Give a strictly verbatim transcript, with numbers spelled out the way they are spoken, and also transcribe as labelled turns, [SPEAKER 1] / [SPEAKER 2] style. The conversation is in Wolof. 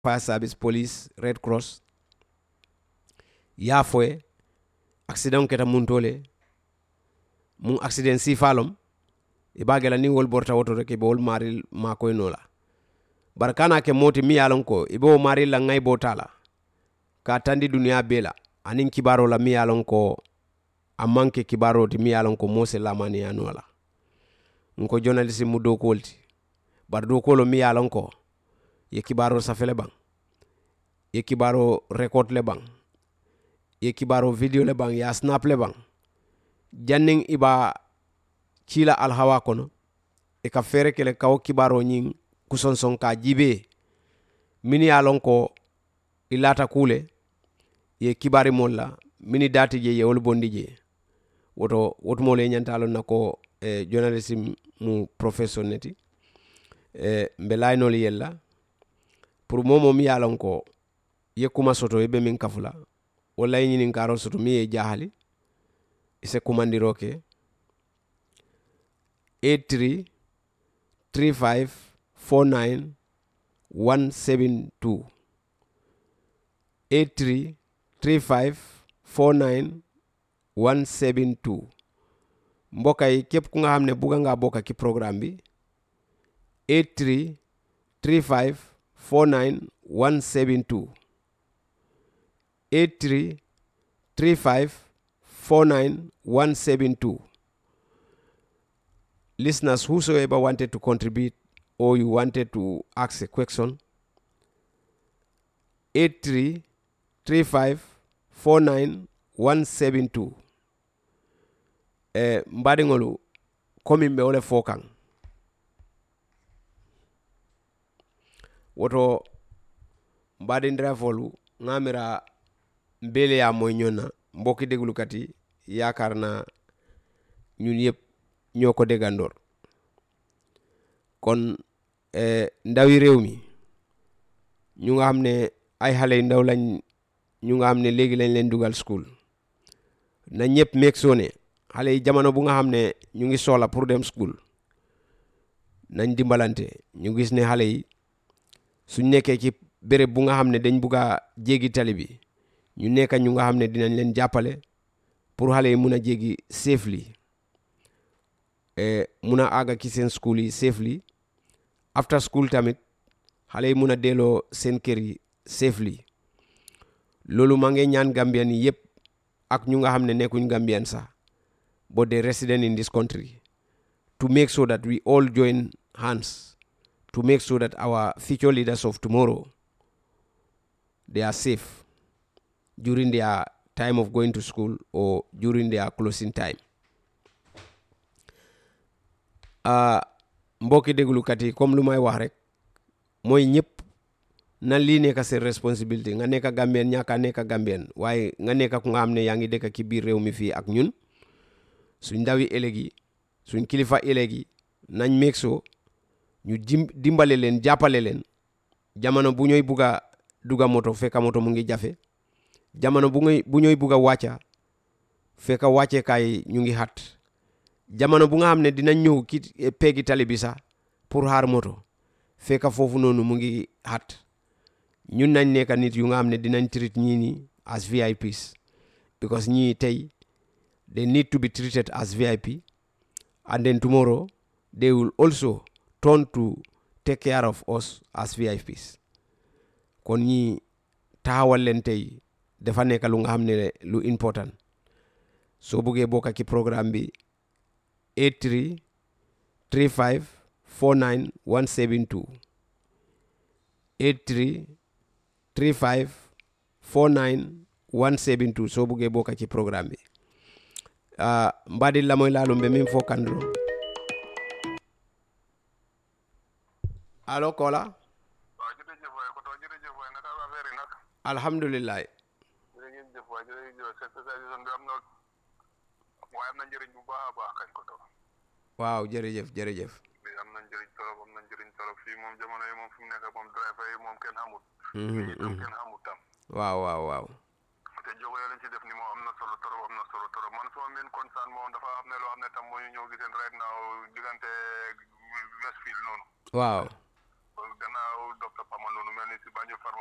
[SPEAKER 1] fire service, police, Red Cross. Ya foe accident keta muntole mun accident si falom e bagela ni wol borta woto rek e bol maril ma koy nola barkana ke moti mi yalon ko e bo maril la ngay botala ka tandi dunia bela anin kibaro la mi yalon ko amanke kibaro ti mi yalon ko mose la mani anola nko journalist mu do kolti bar do kolo mi yalon ko ye kibaro sa fele bang ye kibaro record le bang ye kibaro video le bang ya snap le bang janning iba chila alhawa kono e ka fere kele kaw kibaro nyin kuson son ka jibe mini yalon ko ilata kule ye kibari molla mini dati je ye wol bondi je woto woto mo le nyantalo nako e journalism mu professor neti e mbelayno li yella pour momo mi yalon ko ye kuma soto e be min kafula wala yini karo soto mi e jahali ise kumandiro ke eight three three five four nine one seven two eight three three five four nine one seven two mbokay kep ku nga xamne buga nga bokka ki programme bi eight three three five four nine one seven two eight three three five four nine one seven two. Listeners, whosoever wanted to contribute or you wanted to ask a question, eight three three five four nine one seven two. Eh, mbadi ngolu komi mbe ole fokang. Woto mbadi ndrafolu ngamira mbele ya moy ñona mbokki deglu kati yaakar na ñun yep ñoko degandor kon eh, ndawi réew mi ñu nga xamne ay xalé ndaw lañ ñu nga xamne légui lañ leen dugal school na ñep mek soné xalé yi jamono bu nga xamne ñu ngi sola pour dem school nañ dimbalante ñu gis ne xalé yi suñ nekké ci béréb bu nga xamne dañ buga jéggi tali bi ñu nekk ñu nga xamne dinañ leen jappalé pour xalé yi mëna jéggi safely eh mëna aga ki sen school yi safely after school tamit xalé yi mëna délo sen kër yi safely lolu ma ngay ñaan Gambian yi yépp ak ñu nga xamne nekkuñ Gambian sax but they resident in this country to make sure that we all join hands to make sure that our future leaders of tomorrow they are safe during their time of going to school or during their closing time. Uh, mbokki déglu kat yi comme lu may wax rek mooy ñëpp na lii nekk seen responsibility nga nekk Gambien ñaaka nekk Gambien waaye nga nekk ku nga xam ne yaa ngi dëkk ci biir réew mi fii ak ñun suñ ndawi ëllëg yi suñ kilifa ëllëg yi nañ make sure ñu dimbale leen jàppale leen jamono bu ñooy bugga duga moto fekka moto mu ngi jafe jamono bu ngay bu ñooy bugga wàcca fekka wàcce kaay ñu ngi xat jamono bu nga xam ne dinañ ñëw ki peggi tali bi sax pour xaar moto fekka foofu noonu mu ngi xat ñun nañ nekk nit yu nga xam ne dinañ treat ñii ni as V I Ps because ñii tey they need to be treated as V I P and then tomorrow they will also turn to take care of us as V I Ps kon ñi taxawal leen tey dafa nekk lu nga xam ne lu important soo buggee bokk ci programme bi eight three three five four nine one seven two eight three three five four nine one seven two soo buggee bokk ci programme bi uh, mbadi la moy laalum be min fo kandro allo kola alhamdulillah waaw jërëjëf jërëjëf
[SPEAKER 2] am na njëriñ torop am na njëriñ torop fii moom jamono yi moom fi mu nekk moom driver yi moom kenn xamut ñi tam kenn xamut tam
[SPEAKER 1] waaw waaw waaw
[SPEAKER 2] te jogo yo lañ ci def ni moom am na solo torop am na solo torop man suma main concern moom dafa am ne loo xam ne tam moo ñu ñëw giseen right now diggante Westfield noonu
[SPEAKER 1] waaw
[SPEAKER 2] gannaaw docteur Pama noonu mel ni si Banjul pharmacie